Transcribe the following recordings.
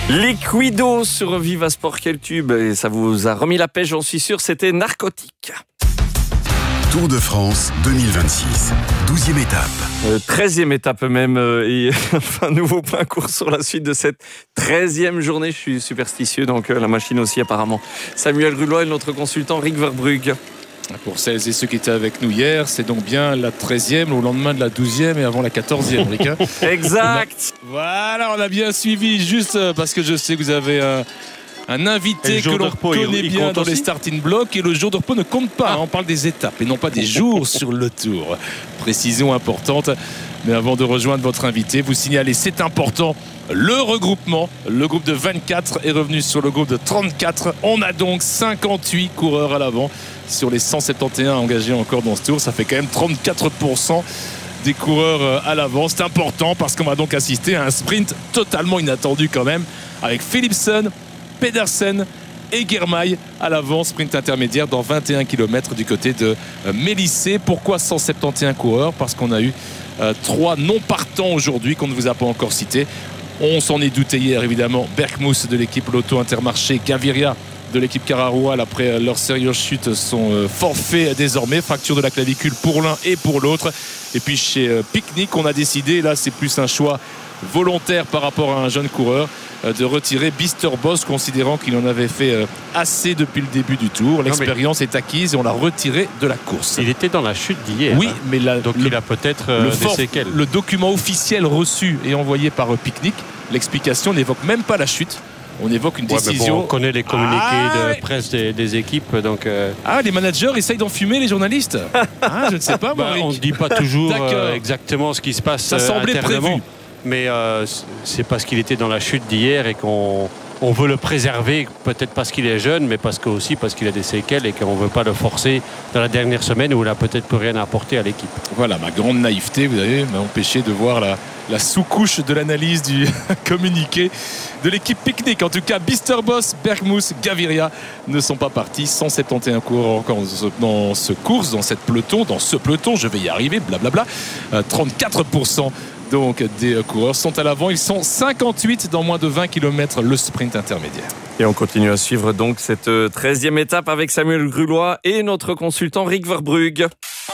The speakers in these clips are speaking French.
Liquido sur Vivasport, quel tube. Et ça vous a remis la pêche, j'en suis sûr, c'était Narcotique. Tour de France 2026, 12e étape. 13e étape même, et un nouveau point court sur la suite de cette 13e journée. Je suis superstitieux, donc la machine aussi apparemment. Samuel Rulois et notre consultant Rick Verbrugge. Pour celles et ceux qui étaient avec nous hier, c'est donc bien la 13e au lendemain de la 12e et avant la 14e, les gars. Exact. Voilà, on a bien suivi, juste parce que je sais que vous avez un invité que l'on connaît bien dans les starting blocks, et le jour de repos ne compte pas. On parle des étapes et non pas des jours sur le tour. Précision importante. Mais avant de rejoindre votre invité, vous signalez, c'est important, le regroupement. Le groupe de 24 est revenu sur le groupe de 34. On a donc 58 coureurs à l'avant sur les 171 engagés encore dans ce tour. Ça fait quand même 34% des coureurs à l'avant. C'est important parce qu'on va donc assister à un sprint totalement inattendu quand même, avec Philipsen, Pedersen et Girmay à l'avant. Sprint intermédiaire dans 21 km du côté de Mélisée. Pourquoi 171 coureurs? Parce qu'on a eu 3 non partants aujourd'hui qu'on ne vous a pas encore cités. On s'en est douté hier évidemment. Berkmus de l'équipe Lotto Intermarché, Gaviria de l'équipe Cararoual, après leur sérieuse chute, sont forfaits désormais. Fracture de la clavicule pour l'un et pour l'autre. Et puis chez Picnic, on a décidé, là c'est plus un choix volontaire par rapport à un jeune coureur, de retirer Bister-Boss, considérant qu'il en avait fait assez depuis le début du tour. L'expérience est acquise et on l'a retiré de la course. Il était dans la chute d'hier. Oui, mais donc il a peut-être des séquelles. Le document officiel reçu et envoyé par Picnic, l'explication n'évoque même pas la chute. On évoque une décision. Bon, on connaît les communiqués de presse des équipes. Donc, les managers essayent d'enfumer les journalistes. Je ne sais pas, on ne dit pas toujours exactement ce qui se passe. Ça semblait prévu. Mais c'est parce qu'il était dans la chute d'hier et qu'on veut le préserver, peut-être parce qu'il est jeune, mais parce qu'il a des séquelles et qu'on ne veut pas le forcer dans la dernière semaine où il n'a peut-être plus rien à apporter à l'équipe. Voilà, ma grande naïveté, vous avez empêché de voir la sous-couche de l'analyse du communiqué de l'équipe Picnic. En tout cas, Bister-Boss, Berkmus, Gaviria ne sont pas partis. 171 coureurs encore dans ce peloton, je vais y arriver, blablabla. 34% donc des coureurs sont à l'avant. Ils sont 58 dans moins de 20 km le sprint intermédiaire. Et on continue à suivre donc cette 13e étape avec Samuel Rulois et notre consultant Rick Verbrugge.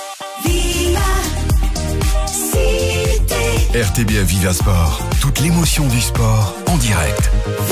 RTBF Vivasport, toute l'émotion du sport en direct.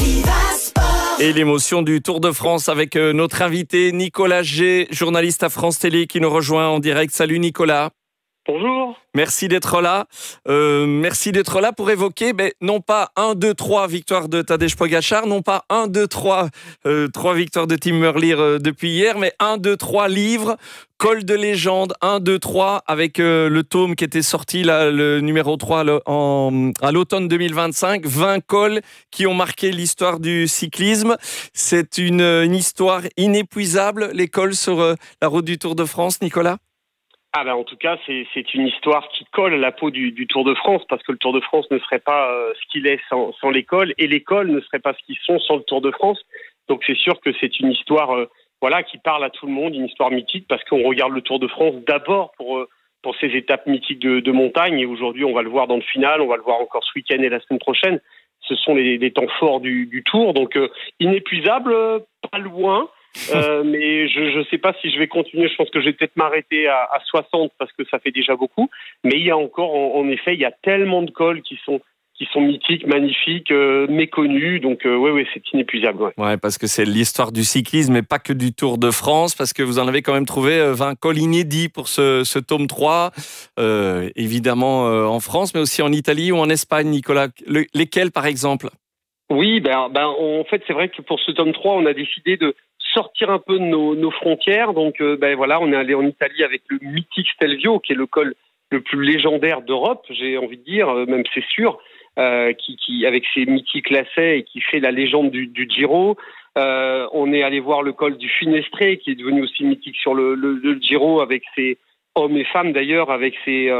Et l'émotion du Tour de France avec notre invité Nicolas G, journaliste à France Télé, qui nous rejoint en direct. Salut Nicolas. Bonjour. Merci d'être là. Merci d'être là pour évoquer, non pas 1, 2, 3 victoires de Tadej Pogačar, non pas 1, 2, 3 victoires de Tim Merlier depuis hier, mais 1, 2, 3 livres, col de légende, 1, 2, 3 avec le tome qui était sorti, là, le numéro 3 à l'automne 2025, 20 cols qui ont marqué l'histoire du cyclisme. C'est une histoire inépuisable, les cols sur la route du Tour de France, Nicolas? En tout cas, c'est une histoire qui colle à la peau du Tour de France, parce que le Tour de France ne serait pas ce qu'il est sans les cols, et les cols ne seraient pas ce qu'ils sont sans le Tour de France. Donc c'est sûr que c'est une histoire qui parle à tout le monde, une histoire mythique, parce qu'on regarde le Tour de France d'abord pour ces étapes mythiques de montagne, et aujourd'hui on va le voir dans le final, on va le voir encore ce week-end et la semaine prochaine. Ce sont les temps forts du Tour, donc inépuisable, pas loin. Mais je ne sais pas si je vais continuer. Je pense que je vais peut-être m'arrêter à 60 parce que ça fait déjà beaucoup. Mais il y a encore, en effet, il y a tellement de cols qui sont mythiques, magnifiques, méconnus. Donc oui, c'est inépuisable. Ouais, parce que c'est l'histoire du cyclisme et pas que du Tour de France, parce que vous en avez quand même trouvé 20 cols inédits pour ce tome 3, évidemment en France, mais aussi en Italie ou en Espagne, Nicolas. Lesquels, par exemple? Oui, en fait, c'est vrai que pour ce tome 3, on a décidé de sortir un peu de nos frontières. Donc on est allé en Italie avec le mythique Stelvio, qui est le col le plus légendaire d'Europe, j'ai envie de dire, même c'est sûr, qui avec ses mythiques lacets et qui fait la légende du Giro. On est allé voir le col du Finestre, qui est devenu aussi mythique sur le Giro, avec ses hommes et femmes d'ailleurs, avec ses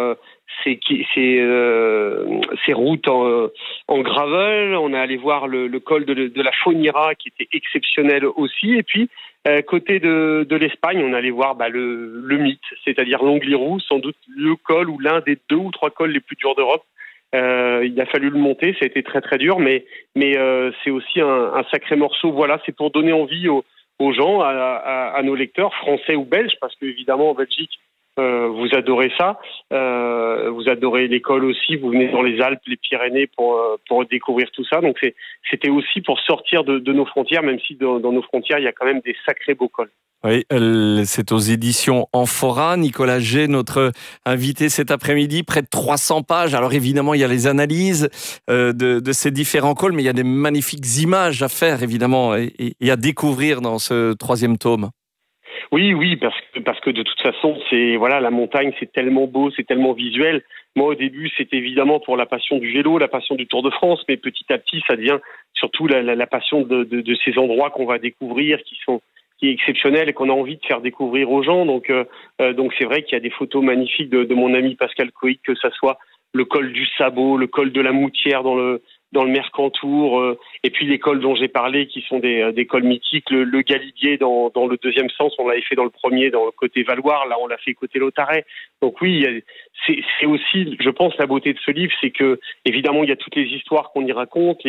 routes en gravel. On est allé voir le col de la Fauniera, qui était exceptionnel aussi. Et puis côté de l'Espagne, on est allé voir le mythe, c'est-à-dire l'Angliru, sans doute le col ou l'un des 2 ou 3 cols les plus durs d'Europe, Il a fallu le monter, ça a été très très dur, mais c'est aussi un sacré morceau. Voilà, c'est pour donner envie aux gens, à nos lecteurs français ou belges, parce que évidemment en Belgique, vous adorez ça, vous adorez l'école aussi, vous venez dans les Alpes, les Pyrénées pour découvrir tout ça. Donc c'était aussi pour sortir de nos frontières, même si dans nos frontières il y a quand même des sacrés beaux cols. Oui, c'est aux éditions Amphora. Nicolas G, notre invité cet après-midi, près de 300 pages. Alors évidemment, il y a les analyses de ces différents cols, mais il y a des magnifiques images à faire, évidemment, et à découvrir dans ce 3e tome. Oui, parce que de toute façon, la montagne, c'est tellement beau, c'est tellement visuel. Moi, au début, c'était évidemment pour la passion du vélo, la passion du Tour de France, mais petit à petit, ça devient surtout la passion de ces endroits qu'on va découvrir, qui est exceptionnel et qu'on a envie de faire découvrir aux gens. Donc c'est vrai qu'il y a des photos magnifiques de mon ami Pascal Coïc, que ça soit le col du Sabot, le col de la Moutière dans le Mercantour, et puis les cols dont j'ai parlé qui sont des cols mythiques, le Galibier dans le 2e sens, on l'avait fait dans le premier, dans le côté Valoir, là on l'a fait côté Lautaret. Donc oui, c'est aussi, je pense, la beauté de ce livre, c'est que évidemment il y a toutes les histoires qu'on y raconte,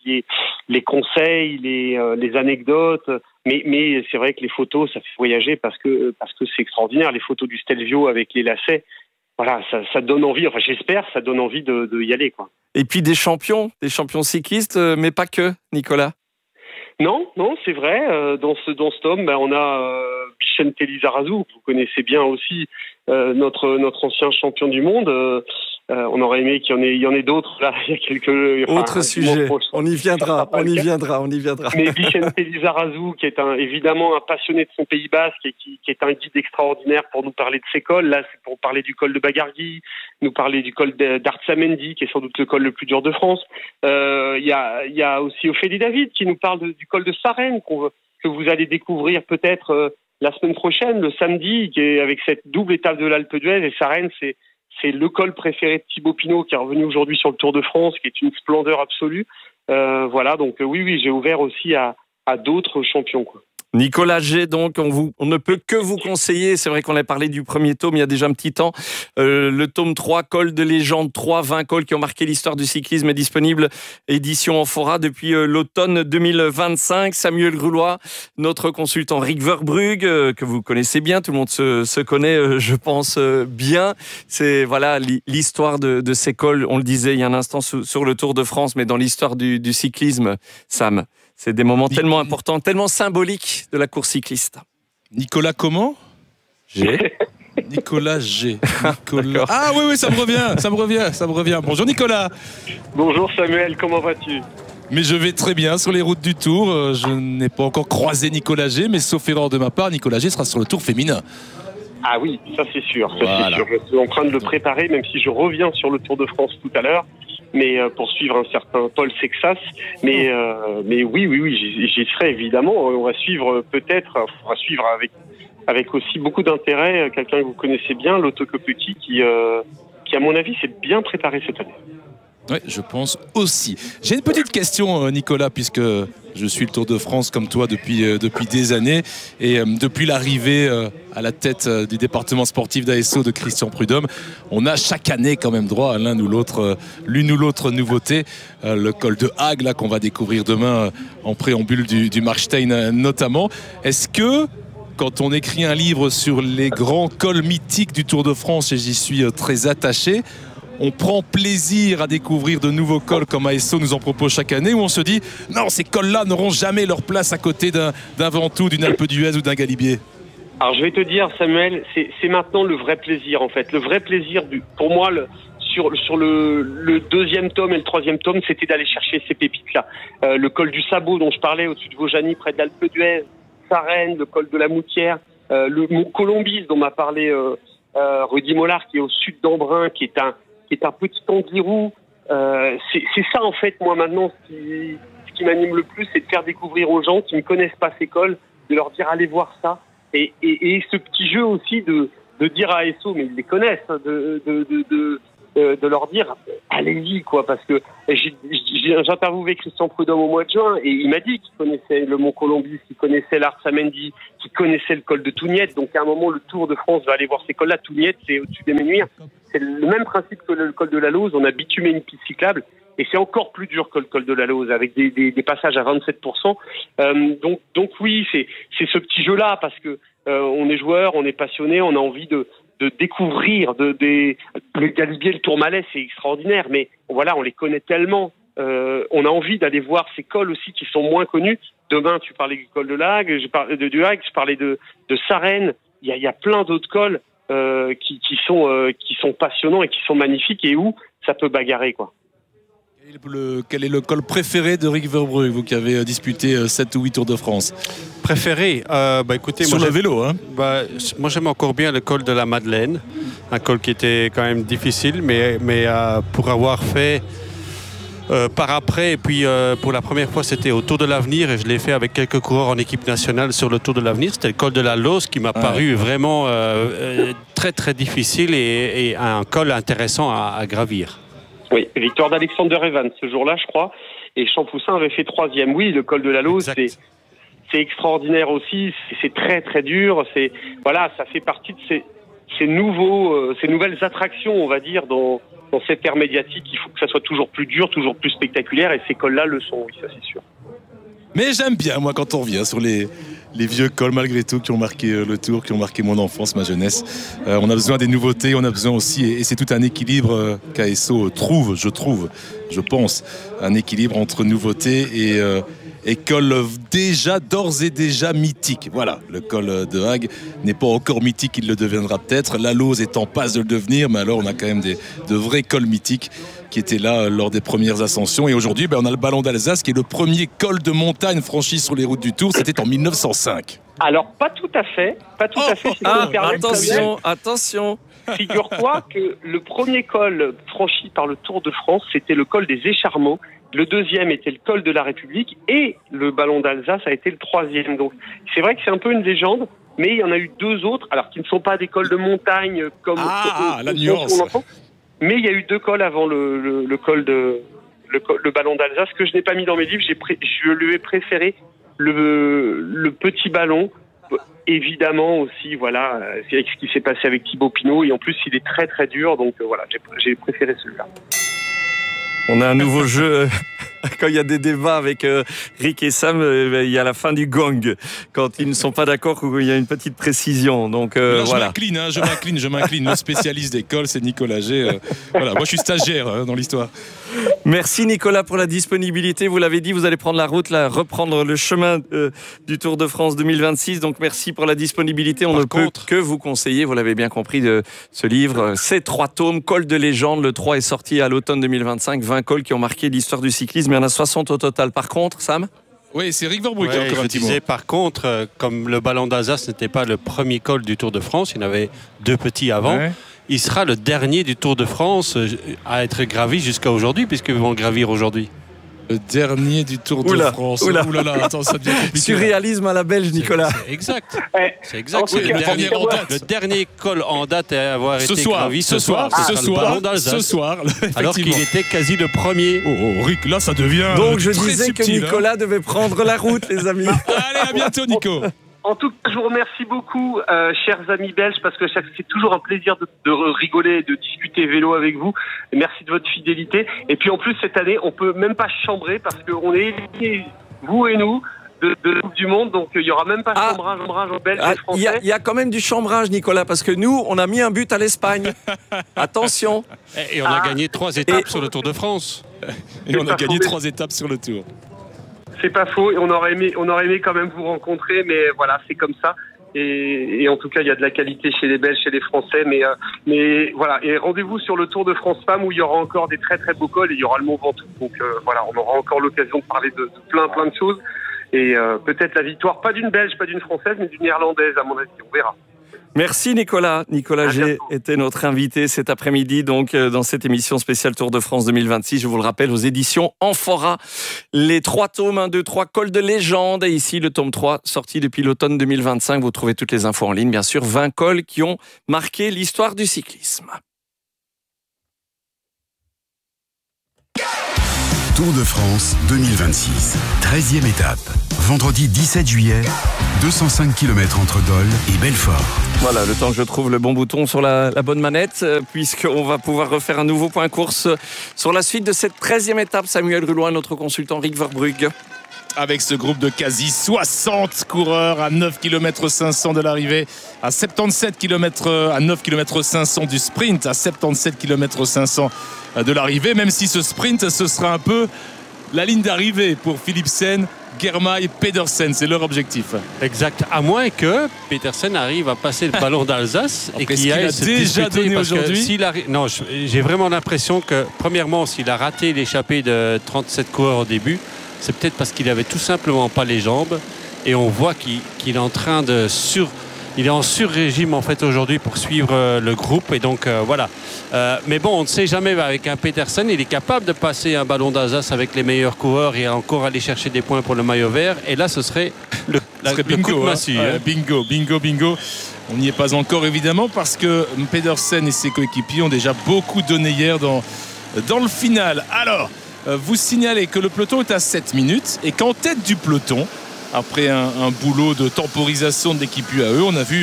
les conseils, les anecdotes, mais c'est vrai que les photos, ça fait voyager parce que c'est extraordinaire, les photos du Stelvio avec les lacets. Voilà, ça donne envie, enfin j'espère, ça donne envie de y aller, quoi. Et puis des champions cyclistes, mais pas que, Nicolas. Non, c'est vrai. Dans ce tome, on a Vicente Lizarazu, que vous connaissez bien aussi, notre ancien champion du monde. On aurait aimé qu'il y en ait d'autres. Là, il y a quelques autre sujet. On y viendra. Mais Vicente Lizarazu, qui est évidemment un passionné de son Pays Basque et qui est un guide extraordinaire pour nous parler de ses cols. Là, c'est pour parler du col de Bagargui, nous parler du col d'Arzamendi, qui est sans doute le col le plus dur de France. Il y a aussi Ophélie David qui nous parle du col de Sarenne que vous allez découvrir peut-être la semaine prochaine, le samedi, qui est avec cette double étape de l'Alpe d'Huez. Et Sarenne, c'est le col préféré de Thibaut Pinot, qui est revenu aujourd'hui sur le Tour de France, qui est une splendeur absolue. Voilà, donc oui, j'ai ouvert aussi à d'autres champions, quoi. Nicolas G, donc, on ne peut que vous conseiller. C'est vrai qu'on a parlé du premier tome il y a déjà un petit temps. Le tome 3, Col de légende 3, 20 cols qui ont marqué l'histoire du cyclisme, est disponible, édition Amphora, depuis l'automne 2025. Samuel Grulois, notre consultant Rick Verbrugge, que vous connaissez bien, tout le monde se connaît, je pense, bien. C'est voilà l'histoire de ces cols, on le disait il y a un instant sur le Tour de France, mais dans l'histoire du cyclisme, Sam. C'est des moments tellement importants, tellement symboliques de la course cycliste. Nicolas comment ? G. Nicolas G. Nicolas... Ah oui, ça me revient. Bonjour Nicolas. Bonjour Samuel, comment vas-tu ? Mais je vais très bien sur les routes du Tour. Je n'ai pas encore croisé Nicolas G, mais sauf erreur de ma part, Nicolas G sera sur le Tour féminin. Ah oui, ça c'est sûr. Voilà. Je suis en train de le préparer, même si je reviens sur le Tour de France tout à l'heure. Mais pour suivre un certain Paul Sexas, mais oui, j'y serai évidemment. On va suivre avec aussi beaucoup d'intérêt quelqu'un que vous connaissez bien, Lotto Kopecky, qui à mon avis s'est bien préparé cette année. Oui, je pense aussi. J'ai une petite question, Nicolas, puisque je suis le Tour de France comme toi depuis des années et depuis l'arrivée à la tête du département sportif d'ASO de Christian Prudhomme, on a chaque année quand même droit à l'une ou l'autre nouveauté. Le col de Hague, là, qu'on va découvrir demain en préambule du Markstein notamment. Est-ce que, quand on écrit un livre sur les grands cols mythiques du Tour de France, et j'y suis très attaché, on prend plaisir à découvrir de nouveaux cols comme ASO nous en propose chaque année, où on se dit non, ces cols-là n'auront jamais leur place à côté d'un Ventoux, d'une Alpe d'Huez ou d'un Galibier? Alors je vais te dire, Samuel, c'est maintenant le vrai plaisir en fait. Le vrai plaisir pour moi sur le 2e tome et le 3e tome, c'était d'aller chercher ces pépites-là. Le col du Sabot dont je parlais au-dessus de Vaujany, près de l'Alpe d'Huez, Sarenne, le col de la Moutière, le mont Colombis dont m'a parlé Rudy Mollard, qui est au sud d'Embrun, qui est un petit anguirou. C'est ça en fait, moi maintenant, ce qui m'anime le plus, c'est de faire découvrir aux gens qui ne connaissent pas ces cols, de leur dire allez voir ça. Et ce petit jeu aussi de dire à ASO, mais ils les connaissent, de leur dire allez-y quoi, parce que j'ai interviewé Christian Prudhomme au mois de juin et il m'a dit qu'il connaissait le mont Colombis, qu'il connaissait l'Arzamendi, qu'il connaissait le col de Tougnette. Donc à un moment, le Tour de France va aller voir ces cols-là. Tougnette, c'est au-dessus des Menuires. c'est le même principe que le col de la Lauze. On a bitumé une piste cyclable et c'est encore plus dur que le col de la Lauze avec des passages à 27%. Donc oui, c'est ce petit jeu-là parce que on est joueur, on est passionné, on a envie de découvrir le Galibier, le Tourmalet, c'est extraordinaire, mais voilà, on les connaît tellement. On a envie d'aller voir ces cols aussi qui sont moins connus. Demain, tu parlais du col de Hague, je parlais du Hague, je parlais de Sarenne. Il y a plein d'autres cols qui sont passionnants et qui sont magnifiques et où ça peut bagarrer, quoi. Quel est le col préféré de Rick Verbrugge, vous qui avez disputé 7 ou 8 Tours de France? Préféré écoutez, sur le vélo, hein. Moi j'aime encore bien le col de la Madeleine, un col qui était quand même difficile, mais pour avoir fait par après, et puis pour la première fois c'était au Tour de l'Avenir et je l'ai fait avec quelques coureurs en équipe nationale sur le Tour de l'Avenir, c'était le col de la Lauze qui m'a paru vraiment très très difficile et un col intéressant à gravir. Oui, victoire d'Alexander Evans ce jour-là, je crois, et Champoussin avait fait 3e. Oui, le col de la Lauze, c'est extraordinaire aussi, c'est très très dur, ça fait partie de ces nouvelles attractions, on va dire, dans cette ère médiatique. Il faut que ça soit toujours plus dur, toujours plus spectaculaire, et ces cols-là le sont, oui, ça c'est sûr. Mais j'aime bien, moi, quand on revient sur les vieux cols, malgré tout, qui ont marqué le Tour, qui ont marqué mon enfance, ma jeunesse. On a besoin des nouveautés, on a besoin aussi, et c'est tout un équilibre qu'ASO trouve, je pense, un équilibre entre nouveautés et col d'ores et déjà mythique. Voilà, le col de Hague n'est pas encore mythique, il le deviendra peut-être. La Lauze est en passe de le devenir, mais alors on a quand même de vrais cols mythiques qui étaient là lors des premières ascensions. Et aujourd'hui, on a le Ballon d'Alsace qui est le premier col de montagne franchi sur les routes du Tour. C'était en 1905. Alors, pas tout à fait. Attention. Figure-toi que le premier col franchi par le Tour de France, c'était le col des Écharmeaux. Le deuxième était le col de la République et le Ballon d'Alsace a été le troisième. Donc, c'est vrai que c'est un peu une légende, mais il y en a eu 2 autres, alors qui ne sont pas des cols de montagne comme la nuance. Mais il y a eu 2 cols avant le Ballon d'Alsace que je n'ai pas mis dans mes livres. Je lui ai préféré le petit ballon. Évidemment aussi, voilà, c'est ce qui s'est passé avec Thibaut Pinot et en plus il est très très dur, donc voilà, j'ai préféré celui-là. On a un nouveau jeu. Quand il y a des débats avec Rick et Sam, il y a la fin du gong. Quand ils ne sont pas d'accord, il y a une petite précision. Donc voilà. Je m'incline. Le spécialiste des cols, c'est Nicolas G. Voilà, moi je suis stagiaire dans l'histoire. Merci Nicolas pour la disponibilité. Vous l'avez dit, vous allez prendre la route, reprendre le chemin du Tour de France 2026. Donc merci pour la disponibilité. On ne peut que vous conseiller, vous l'avez bien compris, de ce livre. Ces 3 tomes, Col de légende. Le 3 est sorti à l'automne 2025. 20 cols qui ont marqué l'histoire du cyclisme. Il y en a 60 au total. Par contre, Sam ? Oui, c'est Rick Verbrugge qui a encore un petit mot. Par contre, comme le Ballon d'Alsace n'était pas le premier col du Tour de France, il y en avait 2 petits avant. Ouais. Il sera le dernier du Tour de France à être gravi jusqu'à aujourd'hui, puisqu'ils vont le gravir aujourd'hui. Le dernier du Tour de France. Oula là, attends, ça devient compliqué. Surréalisme à la belge, Nicolas. C'est exact. C'est exact. C'est le dernier col en date à avoir été gravi ce soir. Alors qu'il était quasi le premier. Oh, Rick, là, ça devient. Donc, je disais que Nicolas devait prendre la route, les amis. Allez, à bientôt, Nico. En tout cas, je vous remercie beaucoup, chers amis belges, parce que c'est toujours un plaisir de rigoler, de discuter vélo avec vous. Et merci de votre fidélité. Et puis en plus, cette année, on peut même pas chambrer parce qu'on est éliminés, vous et nous, de la Coupe du Monde. Donc il y aura même pas chambrage en belge et français. Il y a quand même du chambrage, Nicolas, parce que nous, on a mis un but à l'Espagne. Attention. Et on a gagné 3 étapes sur le Tour de France. Et on a gagné 3 étapes sur le Tour. C'est pas faux, et on aurait aimé quand même vous rencontrer, mais voilà, c'est comme ça. Et en tout cas, il y a de la qualité chez les Belges, chez les Français, mais voilà. Et rendez-vous sur le Tour de France Femmes où il y aura encore des très très beaux cols et il y aura le Mont Ventoux. Donc voilà, on aura encore l'occasion de parler de plein de choses. Et peut-être la victoire, pas d'une Belge, pas d'une Française, mais d'une Irlandaise, à mon avis, on verra. Merci Nicolas. Nicolas G était notre invité cet après-midi donc dans cette émission spéciale Tour de France 2026. Je vous le rappelle, aux éditions Amphora. Les 3 tomes, 1, 2, 3, Col de légende. Et ici, le tome 3, sorti depuis l'automne 2025. Vous trouvez toutes les infos en ligne, bien sûr. 20 cols qui ont marqué l'histoire du cyclisme. Tour de France 2026. 13e étape. Vendredi 17 juillet, 205 km entre Dole et Belfort. Voilà, le temps que je trouve le bon bouton sur la bonne manette, puisqu'on va pouvoir refaire un nouveau point course sur la suite de cette 13e étape. Samuel Ruloin, notre consultant Rick Verbrugge. Avec ce groupe de quasi 60 coureurs à 9 km 500 de l'arrivée, à 77 km, à 9 km 500 du sprint, à 77 km 500 de l'arrivée, même si ce sprint, ce sera un peu la ligne d'arrivée pour Philipsen, Girmay, Pedersen, c'est leur objectif. Exact, à moins que Pedersen arrive à passer le ballon d'Alsace et qu'il a déjà donné aujourd'hui. Non, j'ai vraiment l'impression que, premièrement, s'il a raté l'échappée de 37 coureurs au début, c'est peut-être parce qu'il n'avait tout simplement pas les jambes, et on voit qu'il est en train de il est en sur-régime en fait aujourd'hui pour suivre le groupe, et donc voilà. Mais bon, on ne sait jamais, avec un Pedersen, il est capable de passer un ballon d'Alsace avec les meilleurs coureurs et encore aller chercher des points pour le maillot vert, et là ce serait le bingo, coup de massue. Bingo. On n'y est pas encore évidemment, parce que Pedersen et ses coéquipiers ont déjà beaucoup donné hier dans le final. Alors, vous signalez que le peloton est à 7 minutes et qu'en tête du peloton, après un boulot de temporisation de l'équipe UAE, on a vu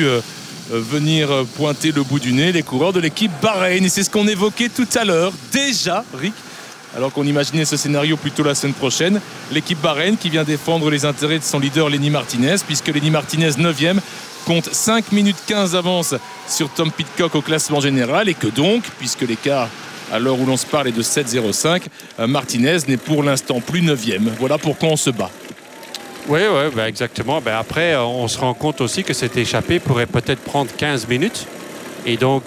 venir pointer le bout du nez les coureurs de l'équipe Bahreïn. Et c'est ce qu'on évoquait tout à l'heure, déjà, Rick, alors qu'on imaginait ce scénario plutôt la semaine prochaine. L'équipe Bahreïn qui vient défendre les intérêts de son leader Lenny Martinez, puisque Lenny Martinez, 9e, compte 5 minutes 15 d'avance sur Tom Pidcock au classement général, et que donc, puisque l'écart à l'heure où l'on se parle est de 7,05, Martinez n'est pour l'instant plus 9e. Voilà pourquoi on se bat. Oui, exactement. Après, on se rend compte aussi que cette échappée pourrait peut-être prendre 15 minutes. Et donc,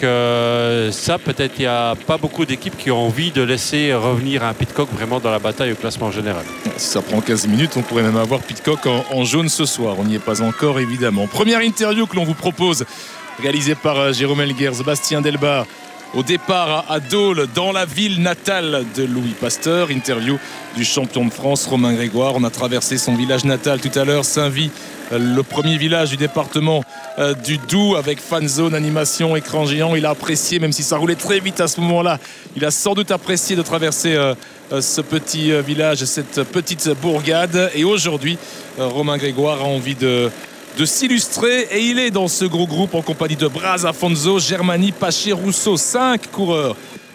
ça, peut-être, il n'y a pas beaucoup d'équipes qui ont envie de laisser revenir un Pidcock vraiment dans la bataille au classement général. Si ça prend 15 minutes, on pourrait même avoir Pidcock en jaune ce soir. On n'y est pas encore, évidemment. Première interview que l'on vous propose, réalisée par Jérôme Elguer, Sébastien Delbar, au départ à Dole, dans la ville natale de Louis Pasteur. Interview du champion de France, Romain Grégoire. On a traversé son village natal tout à l'heure, Saint-Vit, le premier village du département du Doubs, avec fan zone, animation, écran géant. Il a apprécié, même si ça roulait très vite à ce moment-là, il a sans doute apprécié de traverser ce petit village, cette petite bourgade. Et aujourd'hui, Romain Grégoire a envie de s'illustrer, et il est dans ce gros groupe en compagnie de Braz Afonso, Germany, Paché, Rousseau. 5 coureurs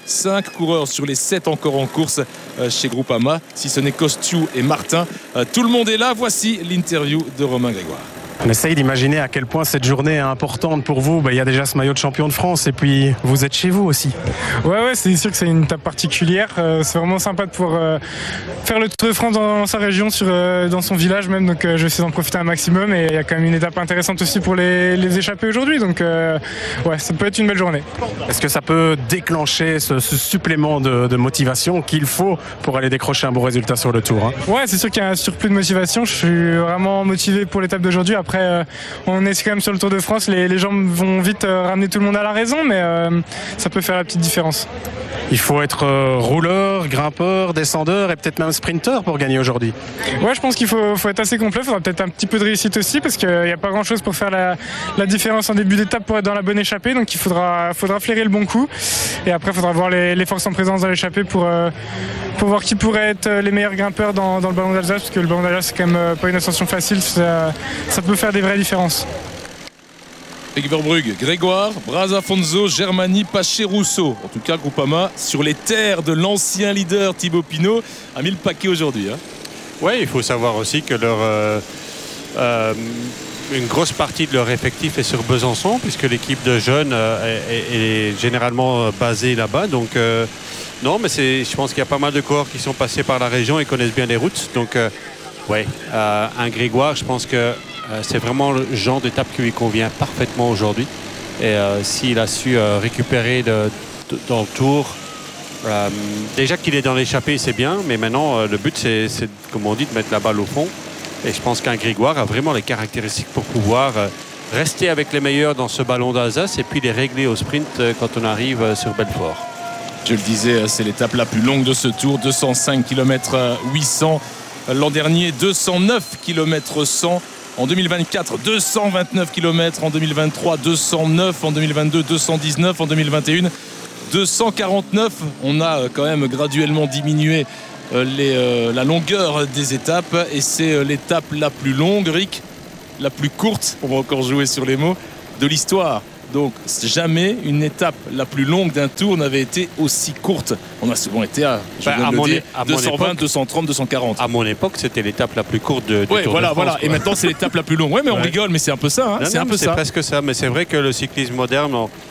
sur les 7 encore en course chez Groupama, si ce n'est Kostiou et Martin. Tout le monde est là. Voici l'interview de Romain Grégoire. On essaye d'imaginer à quel point cette journée est importante pour vous. Il y a déjà ce maillot de champion de France, et puis vous êtes chez vous aussi. Ouais, c'est sûr que c'est une étape particulière. C'est vraiment sympa de pouvoir faire le Tour de France dans sa région, dans son village même. Donc je vais essayer d'en profiter un maximum, et il y a quand même une étape intéressante aussi pour les échappées aujourd'hui. Donc ouais, ça peut être une belle journée. Est-ce que ça peut déclencher ce supplément de motivation qu'il faut pour aller décrocher un bon résultat sur le Tour, hein? Ouais, c'est sûr qu'il y a un surplus de motivation. Je suis vraiment motivé pour l'étape d'aujourd'hui. Après, on est quand même sur le Tour de France. Les gens vont vite ramener tout le monde à la raison, mais ça peut faire la petite différence. Il faut être rouleur, grimpeur, descendeur et peut-être même sprinter pour gagner aujourd'hui. Ouais, je pense qu'il faut être assez complet. Il faudra peut-être un petit peu de réussite aussi, parce qu'il n'y a pas grand-chose pour faire la différence en début d'étape pour être dans la bonne échappée. Donc il faudra flairer le bon coup. Et après, il faudra voir les forces en présence dans l'échappée pour voir qui pourrait être les meilleurs grimpeurs dans le ballon d'Alsace, parce que le ballon d'Alsace, c'est quand même pas une ascension facile. Ça peut faire des vraies différences. Rick Verbrugge, Grégoire, Braz Afonso, Germany, Paché, Rousseau. En tout cas, Groupama, sur les terres de l'ancien leader Thibaut Pinot, a mis le paquet aujourd'hui, hein. Oui, il faut savoir aussi que une grosse partie de leur effectif est sur Besançon, puisque l'équipe de jeunes est généralement basée là-bas. Donc, non, mais je pense qu'il y a pas mal de coureurs qui sont passés par la région et connaissent bien les routes. Donc, un Grégoire, je pense que c'est vraiment le genre d'étape qui lui convient parfaitement aujourd'hui. Et s'il a su récupérer dans le Tour, déjà qu'il est dans l'échappée, c'est bien. Mais maintenant, le but, c'est, comme on dit, de mettre la balle au fond. Et je pense qu'un Grégoire a vraiment les caractéristiques pour pouvoir rester avec les meilleurs dans ce ballon d'Alsace et puis les régler au sprint quand on arrive sur Belfort. Je le disais, c'est l'étape la plus longue de ce Tour, 205 km 800. L'an dernier, 209 km 100. En 2024, 229 km. En 2023, 209. En 2022, 219. En 2021, 249. On a quand même graduellement diminué la longueur des étapes. Et c'est l'étape la plus longue, Rick, la plus courte, on va encore jouer sur les mots, de l'histoire. Donc jamais une étape la plus longue d'un tour n'avait été aussi courte. On a souvent été à 220, 230, 240. À mon époque, c'était l'étape la plus courte du Tour de France. Voilà. Et maintenant, c'est l'étape la plus longue. Ouais, mais on rigole, mais c'est un peu ça. C'est presque ça. Mais c'est vrai que le cyclisme moderne,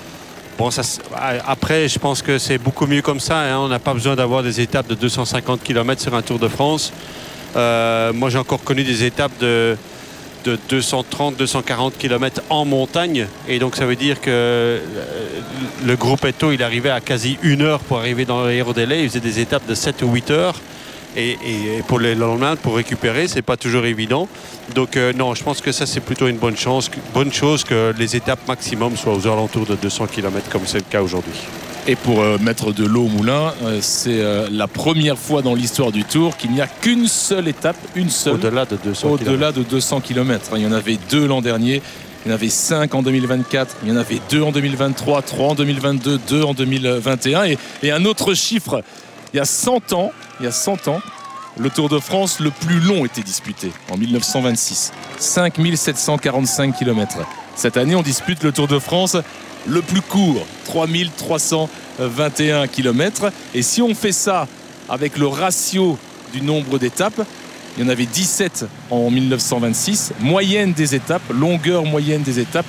après, je pense que c'est beaucoup mieux comme ça. Hein. On n'a pas besoin d'avoir des étapes de 250 km sur un Tour de France. Moi, j'ai encore connu des étapes de 230, 240 km en montagne. Et donc, ça veut dire que le Gruppetto, il arrivait à quasi 1 heure pour arriver dans l'Aérodélai. Il faisait des étapes de 7 ou 8 heures. Et pour le lendemain, pour récupérer, c'est pas toujours évident. Donc, non, je pense que ça, c'est plutôt une bonne chose que les étapes maximum soient aux alentours de 200 km, comme c'est le cas aujourd'hui. Et pour mettre de l'eau au moulin, c'est la première fois dans l'histoire du Tour qu'il n'y a qu'une seule étape, au-delà de 200 km. Il y en avait 2 l'an dernier, il y en avait 5 en 2024, il y en avait 2 en 2023, 3 en 2022, 2 en 2021. Et un autre chiffre, il y a 100 ans, le Tour de France le plus long était disputé, en 1926. 5745 km. Cette année, on dispute le Tour de France le plus court, 3321 km. Et si on fait ça avec le ratio du nombre d'étapes, il y en avait 17 en 1926. Moyenne des étapes, longueur moyenne des étapes,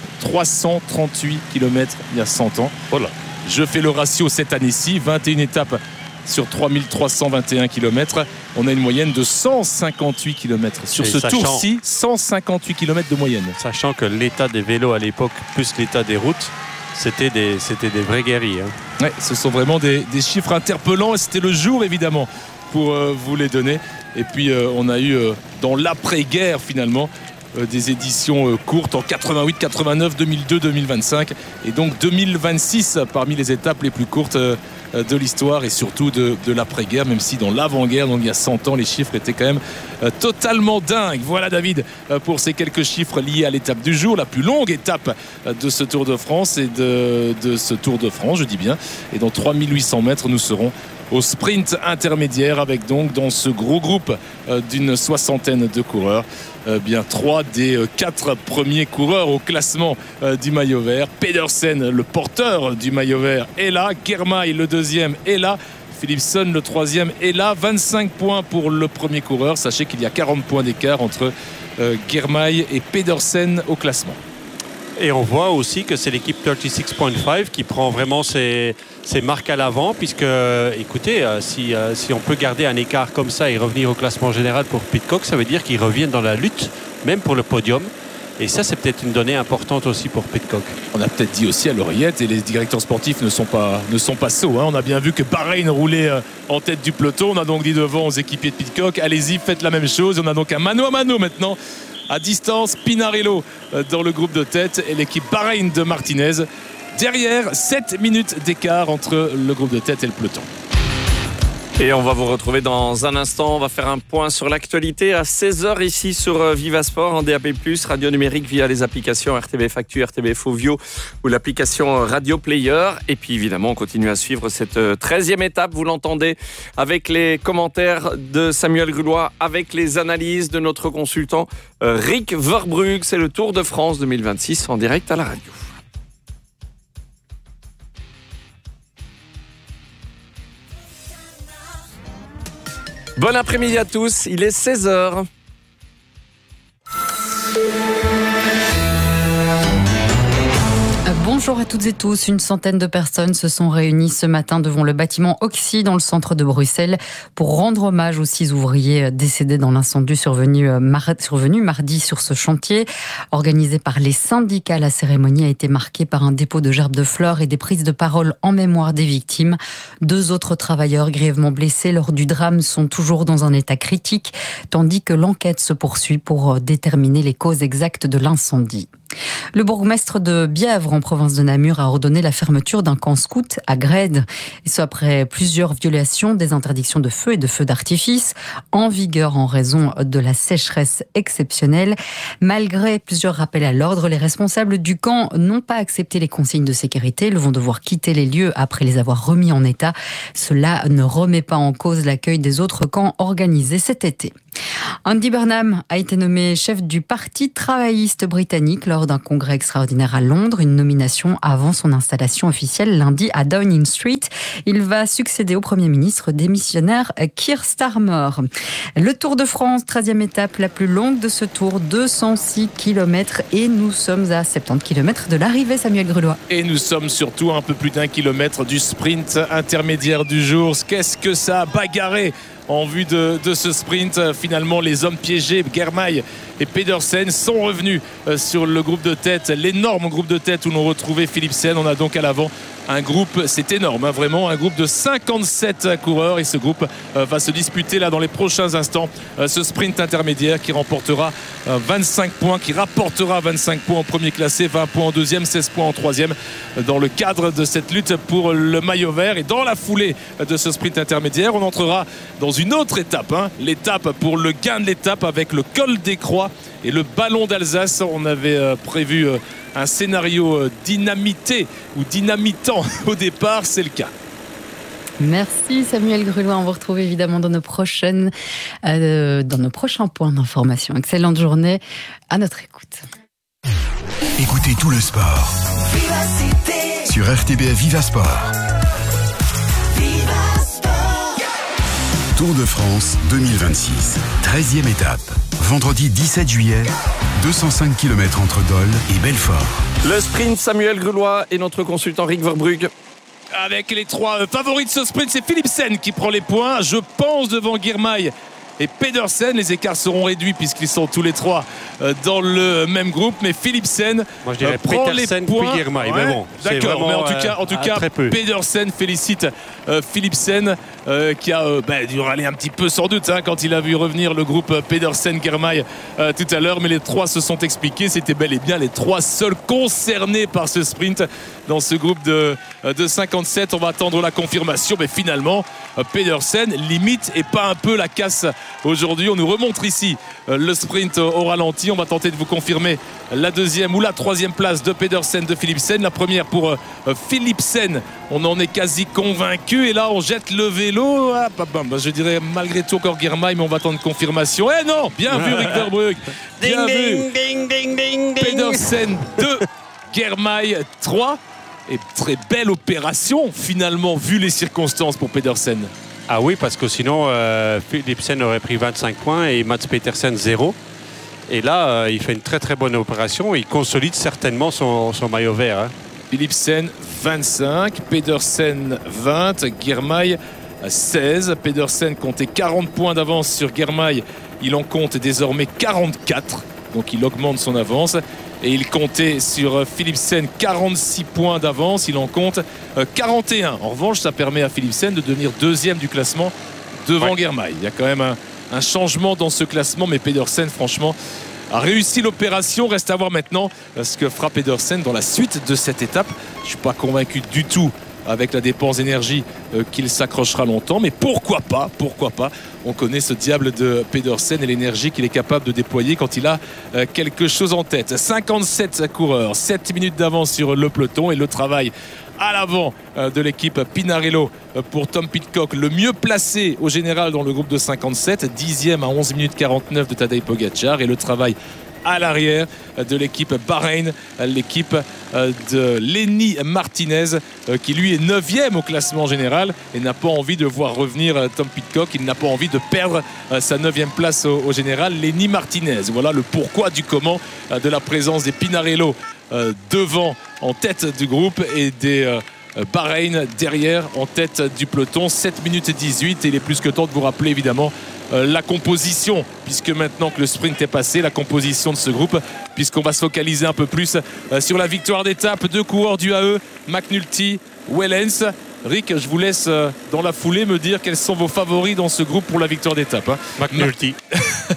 338 km il y a 100 ans. Voilà. Je fais le ratio cette année-ci, 21 étapes sur 3321 km. On a une moyenne de 158 km. Sur ce tour-ci, 158 km de moyenne. Sachant que l'état des vélos à l'époque, plus l'état des routes, c'était des vrais guerriers. Hein. Ouais, ce sont vraiment des chiffres interpellants. Et c'était le jour, évidemment, pour vous les donner. Et puis, on a eu, dans l'après-guerre, finalement, des éditions courtes en 88, 89, 2002, 2025. Et donc, 2026 parmi les étapes les plus courtes de l'histoire et surtout de l'après-guerre, même si dans l'avant-guerre, donc il y a 100 ans, les chiffres étaient quand même totalement dingues. Voilà, David, pour ces quelques chiffres liés à l'étape du jour, la plus longue étape de ce Tour de France et de ce Tour de France, je dis bien. Et dans 3800 mètres, nous serons au sprint intermédiaire avec donc dans ce gros groupe d'une soixantaine de coureurs, bien 3 des 4 premiers coureurs au classement du maillot vert. Pedersen, le porteur du maillot vert, est là. Girmay, le deuxième, est là. Philipsen, le troisième, est là. 25 points pour le premier coureur. Sachez qu'il y a 40 points d'écart entre Girmay et Pedersen au classement. Et on voit aussi que c'est l'équipe 36.5 qui prend vraiment ses marques à l'avant, puisque, écoutez, si on peut garder un écart comme ça et revenir au classement général pour Pidcock, ça veut dire qu'ils reviennent dans la lutte, même pour le podium. Et ça, c'est peut-être une donnée importante aussi pour Pidcock. On a peut-être dit aussi à l'oreillette, et les directeurs sportifs ne sont pas sots. Hein. On a bien vu que Bahreïn roulait en tête du peloton. On a donc dit devant aux équipiers de Pidcock, allez-y, faites la même chose. On a donc un mano à mano maintenant. À distance, Pinarello dans le groupe de tête et l'équipe Bahreïn de Martinez. Derrière, 7 minutes d'écart entre le groupe de tête et le peloton. Et on va vous retrouver dans un instant. On va faire un point sur l'actualité à 16h ici sur Vivasport en DAB+, radio numérique via les applications RTBF Actu, RTBF Ovio ou l'application Radio Player. Et puis évidemment, on continue à suivre cette 13e étape. Vous l'entendez avec les commentaires de Samuel Grulois, avec les analyses de notre consultant Rick Verbrugge. C'est le Tour de France 2026 en direct à la radio. Bon après-midi à tous, il est 16h. Bonjour à toutes et tous. Une centaine de personnes se sont réunies ce matin devant le bâtiment Oxy dans le centre de Bruxelles pour rendre hommage aux 6 ouvriers décédés dans l'incendie survenu mardi sur ce chantier. Organisé par les syndicats, la cérémonie a été marquée par un dépôt de gerbes de fleurs et des prises de parole en mémoire des victimes. 2 autres travailleurs grièvement blessés lors du drame sont toujours dans un état critique, tandis que l'enquête se poursuit pour déterminer les causes exactes de l'incendie. Le bourgmestre de Bièvre, en province de Namur, a ordonné la fermeture d'un camp scout à Grède. Et ce, après plusieurs violations des interdictions de feu et de feux d'artifice, en vigueur en raison de la sécheresse exceptionnelle. Malgré plusieurs rappels à l'ordre, les responsables du camp n'ont pas accepté les consignes de sécurité. Ils vont devoir quitter les lieux après les avoir remis en état. Cela ne remet pas en cause l'accueil des autres camps organisés cet été. Andy Burnham a été nommé chef du Parti travailliste britannique lors d'un congrès extraordinaire à Londres, une nomination avant son installation officielle lundi à Downing Street. Il va succéder au Premier ministre démissionnaire Keir Starmer. Le Tour de France, 13e étape, la plus longue de ce tour, 206 km et nous sommes à 70 km de l'arrivée, Samuel Grulois. Et nous sommes surtout à un peu plus d'1 kilomètre du sprint intermédiaire du jour. Qu'est-ce que ça a bagarré en vue de ce sprint. Finalement, les hommes piégés, Girmay et Pedersen, sont revenus sur le groupe de tête, l'énorme groupe de tête où l'on retrouvait Philipsen. On a donc à l'avant un groupe, c'est énorme, vraiment, un groupe de 57 coureurs, et ce groupe va se disputer là dans les prochains instants ce sprint intermédiaire qui remportera 25 points, qui rapportera 25 points au premier classé, 20 points en deuxième, 16 points en troisième, dans le cadre de cette lutte pour le maillot vert. Et dans la foulée de ce sprint intermédiaire, on entrera dans une autre étape, l'étape pour le gain de l'étape avec le col des Croix et le ballon d'Alsace. On avait prévu un scénario dynamité ou dynamitant au départ, c'est le cas. Merci Samuel Grulois, on vous retrouve évidemment dans nos prochains points d'information. Excellente journée, à notre écoute. Écoutez tout le sport sur RTBF Viva Sport. Tour de France 2026, 13e étape. Vendredi 17 juillet, 205 km entre Dole et Belfort. Le sprint, Samuel Grulois et notre consultant Rick Verbrugge. Avec les trois favoris de ce sprint, c'est Philipsen qui prend les points. Je pense devant Girmay et Pedersen. Les écarts seront réduits puisqu'ils sont tous les trois dans le même groupe. Mais Philipsen prend Petersen les points. Puis Girmay, mais bon, d'accord, mais en tout cas Pedersen félicite Philipsen qui a dû râler un petit peu sans doute quand il a vu revenir le groupe Pedersen-Girmay tout à l'heure. Mais les trois se sont expliqués. C'était bel et bien les trois seuls concernés par ce sprint dans ce groupe de 57. On va attendre la confirmation. Mais finalement, Pedersen limite et pas un peu la casse aujourd'hui. On nous remontre ici le sprint au ralenti. On va tenter de vous confirmer la deuxième ou la troisième place de Pedersen, de Philipsen. La première pour Philipsen, on en est quasi convaincu. Et là, on jette le vélo. Je dirais malgré tout encore Girmay, mais on va attendre confirmation. Eh non, bien vu Rick Verbrugge. Bien vu. Pedersen 2, Girmay 3. Et très belle opération finalement, vu les circonstances pour Pedersen. Ah oui, parce que sinon, Philipsen aurait pris 25 points et Mats Petersen 0. Et là, il fait une très très bonne opération. Il consolide certainement son maillot vert. Philipsen 25, Pedersen 20, Girmay 16. Pedersen comptait 40 points d'avance sur Girmay. Il en compte désormais 44. Donc il augmente son avance. Et il comptait sur Philipsen 46 points d'avance. Il en compte 41. En revanche, ça permet à Philipsen de devenir deuxième du classement devant Girmay. Il y a quand même un changement dans ce classement. Mais Pedersen, franchement, a réussi l'opération. Reste à voir maintenant ce que fera Pedersen dans la suite de cette étape. Je ne suis pas convaincu du tout avec la dépense d'énergie qu'il s'accrochera longtemps, mais pourquoi pas, on connaît ce diable de Pedersen et l'énergie qu'il est capable de déployer quand il a quelque chose en tête. 57 coureurs, 7 minutes d'avance sur le peloton, et le travail à l'avant de l'équipe Pinarello pour Tom Pidcock, le mieux placé au général dans le groupe de 57, 10e à 11 minutes 49 de Tadej Pogacar, et le travail à l'arrière de l'équipe Bahreïn, l'équipe de Lenny Martinez qui lui est 9e au classement général et n'a pas envie de voir revenir Tom Pidcock. Il n'a pas envie de perdre sa 9e place au général, Lenny Martinez. Voilà le pourquoi du comment de la présence des Pinarello devant, en tête du groupe, et des Bahreïn derrière en tête du peloton. 7 minutes 18, et il est plus que temps de vous rappeler évidemment la composition, puisque maintenant que le sprint est passé, la composition de ce groupe, puisqu'on va se focaliser un peu plus sur la victoire d'étape. 2 coureurs du AE, McNulty, Wellens. Rick, je vous laisse dans la foulée me dire quels sont vos favoris dans ce groupe pour la victoire d'étape. McNulty.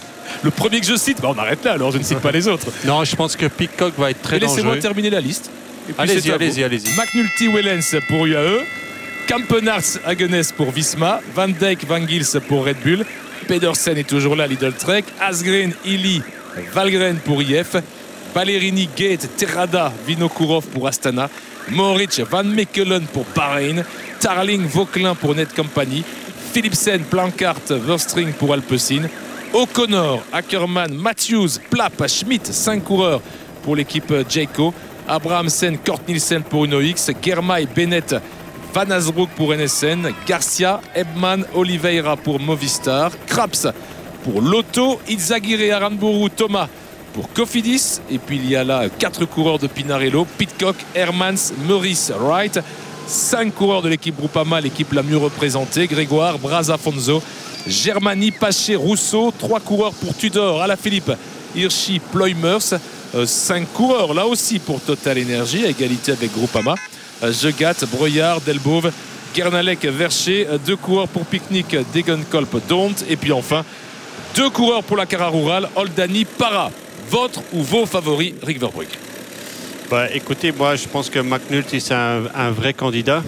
le premier que je cite, on arrête là alors, je ne cite pas les autres. Non, je pense que Pidcock va être très dangereux. Laissez-moi terminer la liste. Allez-y. McNulty Wellens pour UAE, Kampenaerts Hagenes pour Visma, Van Dijk Van Gils pour Red Bull, Pedersen est toujours là, Lidl Trek, Asgreen, Illy, Valgren pour IF, Ballerini, Gate, Terrada, Vinokourov pour Astana, Mohoric, Van Mechelen pour Bahreïn, Tarling, Vauquelin pour Net Company, Philipsen, Plancart, Verstring pour Alpecin, O'Connor, Ackermann, Matthews, Plapp, Schmidt, 5 coureurs pour l'équipe Jayco, Abrahamsen, Kort Nielsen pour Uno X, Germay, Bennett, Van Asbrook pour NSN, Garcia, Ebman, Oliveira pour Movistar, Krabs pour Lotto, Izagirre, Aranburu, Thomas pour Cofidis. Et puis il y a là 4 coureurs de Pinarello, Pidcock, Hermans, Meurice, Wright. 5 coureurs de l'équipe Groupama, l'équipe la mieux représentée, Grégoire, Brazafonso, Germani, Paché, Rousseau. 3 coureurs pour Tudor, Alaphilippe, Hirschi, Ploymers. 5 coureurs là aussi pour Total Energy, à égalité avec Groupama. Jegat, Breuillard, Delbove, Gernalek, Vercher. 2 coureurs pour Picnic, Degenkolb, Dont. Et puis enfin 2 coureurs pour la Cara Rural, Oldani, Para. Votre ou vos favoris, Rick Verbrugge? Écoutez, moi je pense que McNulty c'est un vrai candidat.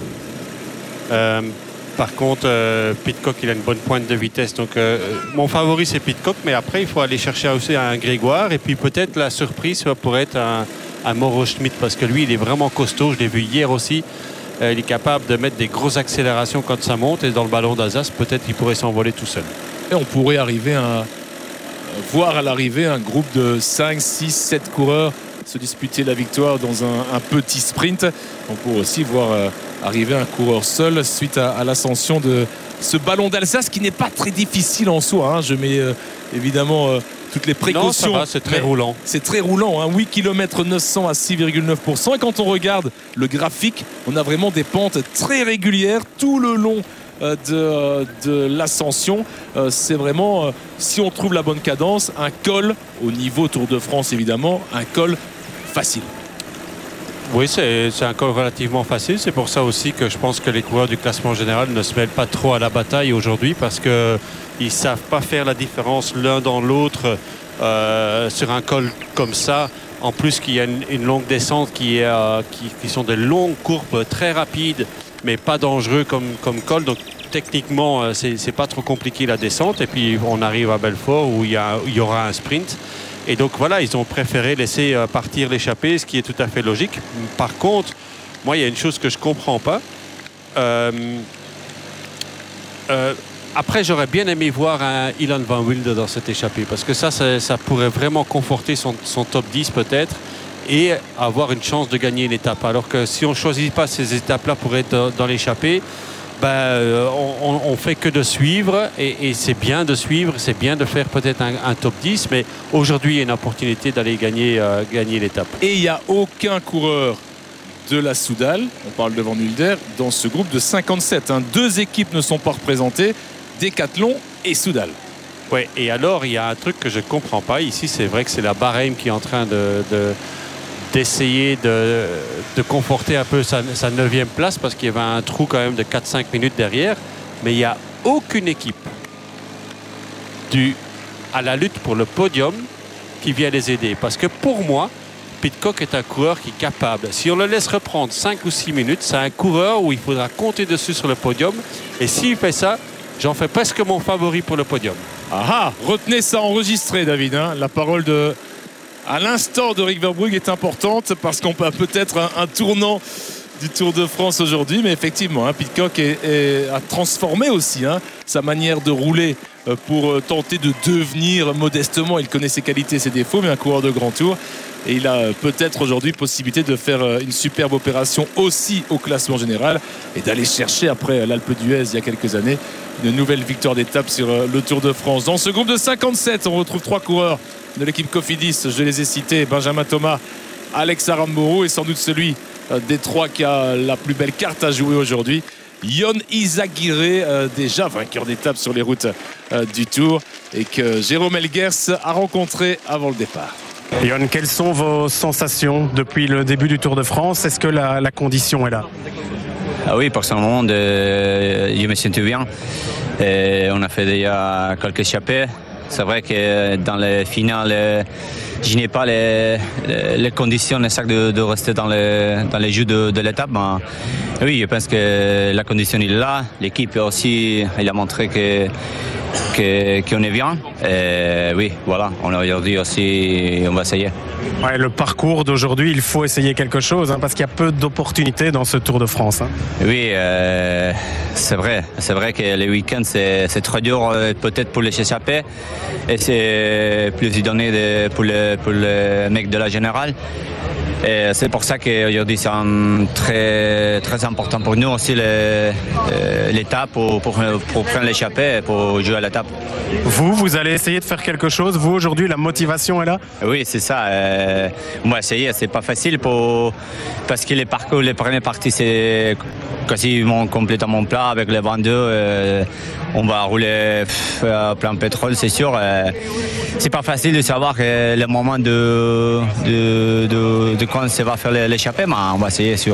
Par contre, Pidcock il a une bonne pointe de vitesse. Donc mon favori c'est Pidcock, mais après il faut aller chercher aussi un Grégoire. Et puis peut-être la surprise pourrait être un Mauro Schmidt, parce que lui il est vraiment costaud. Je l'ai vu hier aussi. Il est capable de mettre des grosses accélérations quand ça monte. Et dans le ballon d'Alsace, peut-être qu'il pourrait s'envoler tout seul. Et on pourrait voir à l'arrivée un groupe de 5, 6, 7 coureurs se disputer la victoire dans un petit sprint. On pourrait aussi voir arriver un coureur seul suite à l'ascension de ce ballon d'Alsace qui n'est pas très difficile en soi, hein. Je mets évidemment toutes les précautions. Non, ça va, c'est très roulant. C'est très roulant, hein. 8 km 900 à 6,9%. Et quand on regarde le graphique, on a vraiment des pentes très régulières tout le long de l'ascension. C'est vraiment, si on trouve la bonne cadence, un col au niveau Tour de France évidemment, un col facile. Oui, c'est un col relativement facile. C'est pour ça aussi que je pense que les coureurs du classement général ne se mêlent pas trop à la bataille aujourd'hui, parce qu'ils ne savent pas faire la différence l'un dans l'autre sur un col comme ça. En plus qu'il y a une longue descente qui sont des longues courbes très rapides, mais pas dangereux comme col. Donc techniquement, c'est pas trop compliqué la descente. Et puis on arrive à Belfort où il y aura un sprint. Et donc voilà, ils ont préféré laisser partir l'échappée, ce qui est tout à fait logique. Par contre, moi, il y a une chose que je ne comprends pas. Après, j'aurais bien aimé voir un Ilan Van Wilde dans cette échappée, parce que ça pourrait vraiment conforter son top 10 peut-être, et avoir une chance de gagner une étape. Alors que si on ne choisit pas ces étapes-là pour être dans l'échappée, on fait que de suivre, et c'est bien de suivre, c'est bien de faire peut-être un top 10, mais aujourd'hui il y a une opportunité d'aller gagner l'étape. Et il n'y a aucun coureur de la Soudal, on parle de Van Wilder, dans ce groupe de 57. 2 équipes ne sont pas représentées, Decathlon et Soudal. Ouais, et alors il y a un truc que je ne comprends pas. Ici c'est vrai que c'est la Bahreïn qui est en train d'essayer de conforter un peu sa 9e place, parce qu'il y avait un trou quand même de 4-5 minutes derrière. Mais il n'y a aucune équipe à la lutte pour le podium qui vient les aider. Parce que pour moi, Pidcock est un coureur qui est capable. Si on le laisse reprendre 5 ou 6 minutes, c'est un coureur où il faudra compter dessus sur le podium. Et s'il fait ça, j'en fais presque mon favori pour le podium. Ah, retenez ça enregistré, David. La parole à l'instant de Rick Verbrugge est importante, parce qu'on peut peut-être un tournant du Tour de France aujourd'hui. Mais effectivement, Pidcock a transformé aussi sa manière de rouler pour tenter de devenir modestement. Il connaît ses qualités, ses défauts, mais un coureur de grand tour. Et il a peut-être aujourd'hui possibilité de faire une superbe opération aussi au classement général, et d'aller chercher après l'Alpe d'Huez il y a quelques années une nouvelle victoire d'étape sur le Tour de France. Dans ce groupe de 57, on retrouve 3 coureurs de l'équipe Cofidis. Je les ai cités: Benjamin Thomas, Alex Aranburu, et sans doute celui des 3 qui a la plus belle carte à jouer aujourd'hui, Ion Izagirre, déjà vainqueur d'étape sur les routes du Tour, et que Jérôme Elguers a rencontré avant le départ. Ion, quelles sont vos sensations depuis le début du Tour de France? Est-ce que la condition est là? Ah oui, pour ce moment, je me sens bien. On a fait déjà quelques échappées. C'est vrai que dans les finales, je n'ai pas les conditions nécessaires de rester dans les jeux de l'étape. Mais oui, je pense que la condition est là. L'équipe aussi, il a montré qu'on est bien. Et oui, voilà, on a aujourd'hui aussi, on va essayer. Ouais, le parcours d'aujourd'hui, il faut essayer quelque chose, parce qu'il y a peu d'opportunités dans ce Tour de France. Oui, c'est vrai. C'est vrai que les week-ends, c'est très dur peut-être pour les échapper. Et c'est plus donné pour les mecs de la générale. Et c'est pour ça qu'aujourd'hui c'est très, très important pour nous aussi l'étape pour prendre l'échappée et pour jouer à l'étape. Vous allez essayer de faire quelque chose. Vous aujourd'hui, la motivation est là? Oui, c'est ça. Moi, essayer, c'est pas facile parce que les parcours, les premières parties, c'est quasiment complètement plat avec les 22. On va rouler à plein pétrole, c'est sûr. C'est pas facile de savoir le moment de quand ça va faire l'échappée, mais on va essayer, sûr.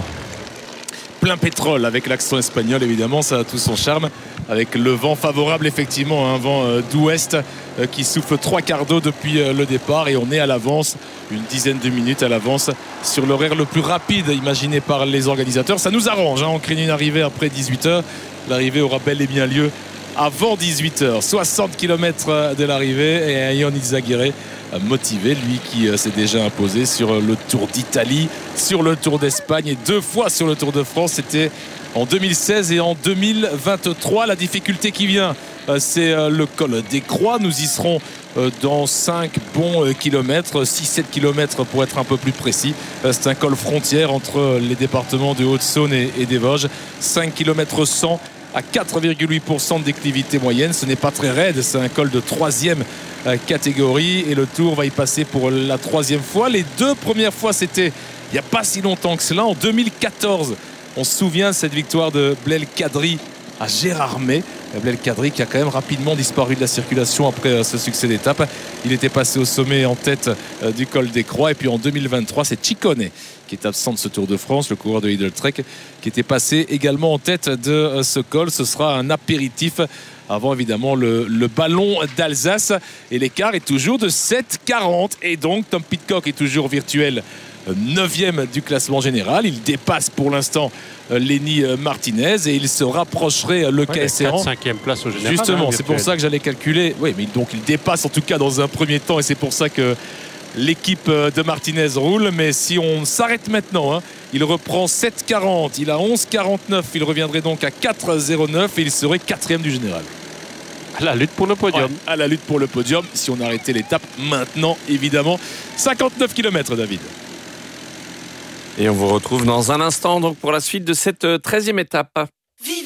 Plein pétrole avec l'accent espagnol, évidemment, ça a tout son charme. Avec le vent favorable, effectivement, un vent d'ouest qui souffle 3 quarts d'eau depuis le départ, et on est à l'avance, une dizaine de minutes à l'avance sur l'horaire le plus rapide imaginé par les organisateurs. Ça nous arrange, on craignait une arrivée après 18h. L'arrivée aura bel et bien lieu avant 18h. 60 km de l'arrivée, et Ion Izagirre motivé, lui qui s'est déjà imposé sur le Tour d'Italie, sur le Tour d'Espagne et 2 fois sur le Tour de France. C'était en 2016 et en 2023. La difficulté qui vient, c'est le col des Croix. Nous y serons dans 5 bons kilomètres, 6-7 kilomètres pour être un peu plus précis. C'est un col frontière entre les départements de Haute-Saône et des Vosges. 5 km 100 à 4,8% de déclivité moyenne. Ce n'est pas très raide, c'est un col de 3e catégorie, et le Tour va y passer pour la 3e fois. Les 2 premières fois, c'était il n'y a pas si longtemps que cela, en 2014. On se souvient de cette victoire de Blel Kadri à Gérardmer. Blel Kadri qui a quand même rapidement disparu de la circulation après ce succès d'étape. Il était passé au sommet en tête du col des Croix. Et puis en 2023, c'est Ciccone qui est absent de ce Tour de France, le coureur de Lidl Trek, qui était passé également en tête de ce col. Ce sera un apéritif avant évidemment le ballon d'Alsace. Et l'écart est toujours de 7,40. Et donc Tom Pidcock est toujours virtuel 9e du classement général. Il dépasse pour l'instant Lenny Martinez, et il se rapprocherait le cas échéant. 4-5e place au général. Justement, c'est pour ça que j'allais calculer. Oui, mais donc il dépasse en tout cas dans un premier temps, et c'est pour ça que l'équipe de Martinez roule. Mais si on s'arrête maintenant, il reprend 7,40, il a 11,49, il reviendrait donc à 4,09 et il serait 4e du général. À la lutte pour le podium. Ouais, à la lutte pour le podium, si on arrêtait l'étape maintenant, évidemment. 59 km, David. Et on vous retrouve dans un instant donc pour la suite de cette 13e étape.